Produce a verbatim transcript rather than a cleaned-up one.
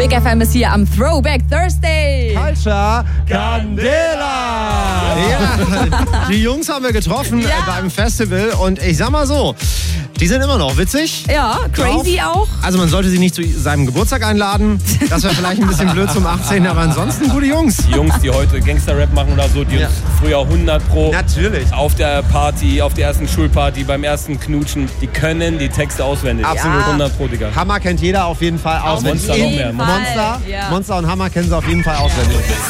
Big F M ist hier am Throwback Thursday. Culture Candela! Ja, die Jungs haben wir getroffen Ja. äh, beim Festival und ich sag mal so, die sind immer noch witzig. Ja, crazy Drauf. auch. Also man sollte sie nicht zu seinem Geburtstag einladen. Das wäre vielleicht ein bisschen blöd zum achtzehnten aber ansonsten gute Jungs. Die Jungs, die heute Gangster-Rap machen oder so, die Ja. uns früher hundert Pro Natürlich. auf der Party, auf der ersten Schulparty, beim ersten Knutschen, die können die Texte auswendig. Absolut. Ja. hundert Pro, Digga. Hammer kennt jeder auf jeden Fall auswendig. Monster noch mehr. Monster, Ja. Monster und Hammer kennen sie auf jeden Fall auswendig.